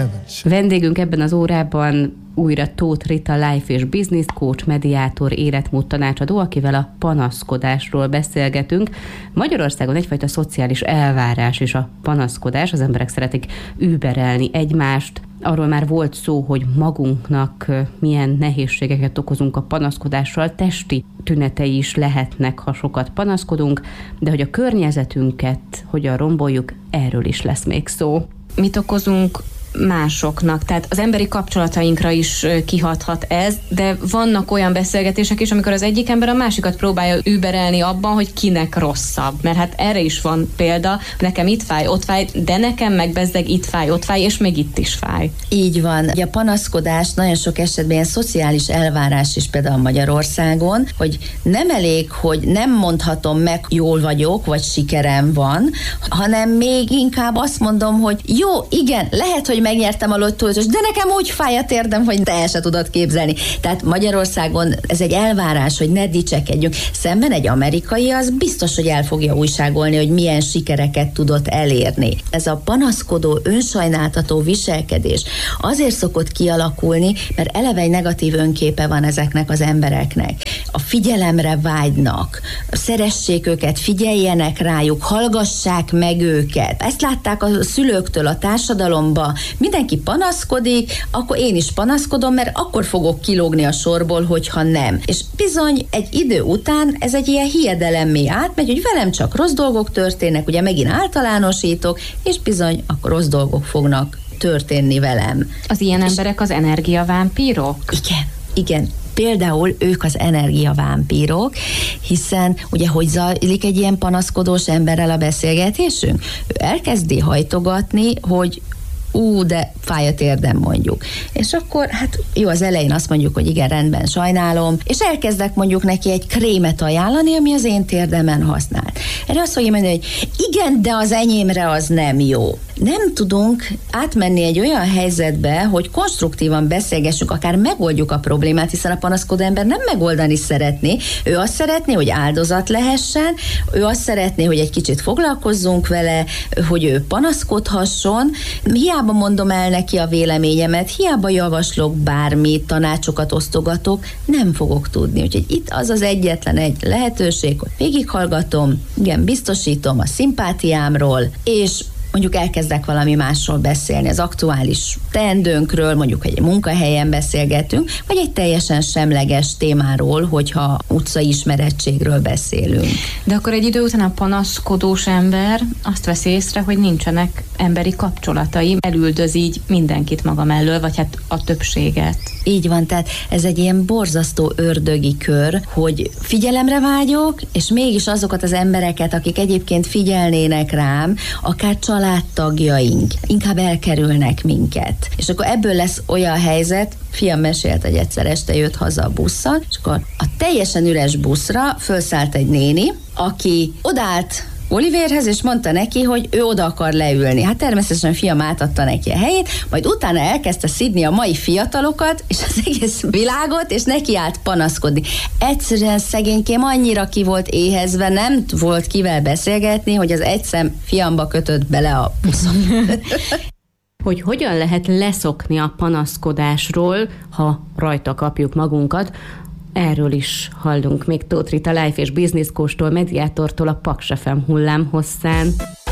Vendégünk ebben az órában újra Tóth Rita, life és business coach, mediátor, életmód tanácsadó, akivel a panaszkodásról beszélgetünk. Magyarországon egyfajta szociális elvárás is a panaszkodás, az emberek szeretik überelni egymást. Arról már volt szó, hogy magunknak milyen nehézségeket okozunk a panaszkodással, testi tünetei is lehetnek, ha sokat panaszkodunk, de hogy a környezetünket hogyan romboljuk, erről is lesz még szó. Mit okozunk másoknak, tehát az emberi kapcsolatainkra is kihathat ez, de vannak olyan beszélgetések is, amikor az egyik ember a másikat próbálja überelni abban, hogy kinek rosszabb. Mert hát erre is van példa, nekem itt fáj, ott fáj, de nekem meg bezzeg itt fáj, ott fáj, és még itt is fáj. Így van. A panaszkodás nagyon sok esetben ilyen szociális elvárás is például Magyarországon, hogy nem elég, hogy nem mondhatom meg, jól vagyok, vagy sikerem van, hanem még inkább azt mondom, hogy jó, igen, lehet, hogy megnyertem a lottózóst, de nekem úgy fáj a térdem, hogy te el se tudod képzelni. Tehát Magyarországon ez egy elvárás, hogy ne dicsekedjünk. Szemben egy amerikai az biztos, hogy el fogja újságolni, hogy milyen sikereket tudott elérni. Ez a panaszkodó, önsajnáltató viselkedés azért szokott kialakulni, mert eleve egy negatív önképe van ezeknek az embereknek. A figyelemre vágynak, szeressék őket, figyeljenek rájuk, hallgassák meg őket. Ezt látták a szülőktől a társadalomba. Mindenki panaszkodik, akkor én is panaszkodom, mert akkor fogok kilógni a sorból, hogyha nem. És bizony egy idő után ez egy ilyen hiedelemmé átmegy, hogy velem csak rossz dolgok történnek, ugye megint általánosítok, és bizony akkor rossz dolgok fognak történni velem. Az ilyen emberek az energiavámpírok? Igen. Például ők az energiavámpírok, hiszen ugye hogy zajlik egy ilyen panaszkodós emberrel a beszélgetésünk? Ő elkezdi hajtogatni, hogy de fáj a térdem mondjuk. És akkor, hát jó, az elején azt mondjuk, hogy igen, rendben, sajnálom, és elkezdek mondjuk neki egy krémet ajánlani, ami az én térdemen használt. Erre azt fogja mondani, hogy igen, de az enyémre az nem jó. Nem tudunk átmenni egy olyan helyzetbe, hogy konstruktívan beszélgessünk, akár megoldjuk a problémát, hiszen a panaszkodó ember nem megoldani szeretné. Ő azt szeretné, hogy áldozat lehessen, ő azt szeretné, hogy egy kicsit foglalkozzunk vele, hogy ő panaszkodhasson. Hiába mondom el neki a véleményemet, hiába javaslok bármit, tanácsokat osztogatok, nem fogok tudni. Úgyhogy itt az az egyetlen egy lehetőség, hogy végighallgatom, igen, biztosítom a szimpátiámról, és mondjuk elkezdek valami másról beszélni, az aktuális teendőnkről, mondjuk egy munkahelyen beszélgetünk, vagy egy teljesen semleges témáról, hogyha utcai ismerettségről beszélünk. De akkor egy idő után a panaszkodós ember azt veszi észre, hogy nincsenek emberi kapcsolatai, elüldöz így mindenkit maga mellől, vagy hát a többséget. Így van, tehát ez egy ilyen borzasztó ördögi kör, hogy figyelemre vágyok, és mégis azokat az embereket, akik egyébként figyelnének rám, akár családtagjaink, inkább elkerülnek minket. És akkor ebből lesz olyan helyzet, fiam mesélt, hogy egyszer este jött haza a busszal, és akkor a teljesen üres buszra fölszállt egy néni, aki odállt Oliverhez, és mondta neki, hogy ő oda akar leülni. Hát természetesen a fiam átadta neki a helyét, majd utána elkezdte szidni a mai fiatalokat, és az egész világot, és neki állt panaszkodni. Egyszerűen szegénykém annyira ki volt éhezve, nem volt kivel beszélgetni, hogy az egy szem fiamba kötött bele a buszon. Hogy hogyan lehet leszokni a panaszkodásról, ha rajta kapjuk magunkat, erről is hallunk még Tóth Rita, life és business coachtól, mediátortól a Paks FM hullámhosszán.